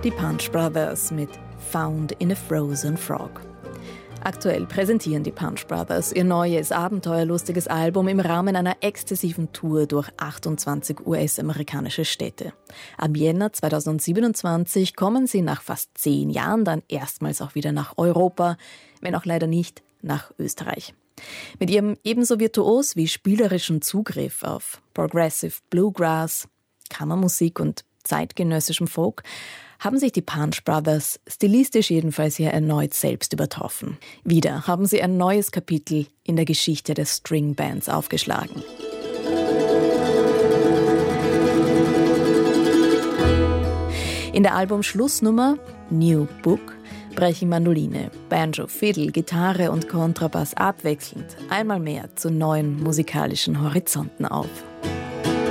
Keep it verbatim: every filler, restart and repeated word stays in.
Die Punch Brothers mit Found in a Frozen Frog. Aktuell präsentieren die Punch Brothers ihr neues, abenteuerlustiges Album im Rahmen einer exzessiven Tour durch achtundzwanzig U S-amerikanische Städte. Ab Jänner zweitausendsiebenundzwanzig kommen sie nach fast zehn Jahren dann erstmals auch wieder nach Europa, wenn auch leider nicht nach Österreich. Mit ihrem ebenso virtuos wie spielerischen Zugriff auf Progressive Bluegrass, Kammermusik und zeitgenössischem Folk haben sich die Punch Brothers stilistisch jedenfalls hier erneut selbst übertroffen. Wieder haben sie ein neues Kapitel in der Geschichte des Stringbands aufgeschlagen. In der Albumschlussnummer New Book brechen Mandoline, Banjo, Fiddle, Gitarre und Kontrabass abwechselnd einmal mehr zu neuen musikalischen Horizonten auf.